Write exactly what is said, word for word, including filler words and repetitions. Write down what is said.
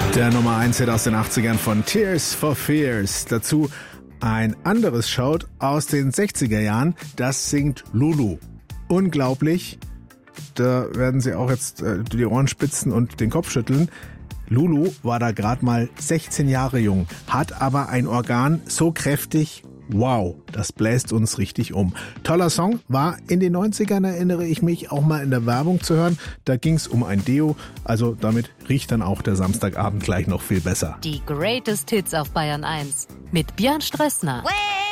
Der Nummer eins Hit aus den achtzigern von Tears for Fears. Dazu ein anderes Shout aus den sechziger Jahren. Das singt Lulu. Unglaublich. Da werden Sie auch jetzt äh, die Ohren spitzen und den Kopf schütteln. Lulu war da gerade mal sechzehn Jahre jung, hat aber ein Organ so kräftig. Wow, das bläst uns richtig um. Toller Song, war in den neunzigern, erinnere ich mich, auch mal in der Werbung zu hören. Da ging's um ein Deo, also damit riecht dann auch der Samstagabend gleich noch viel besser. Die Greatest Hits auf Bayern eins mit Björn Stressner.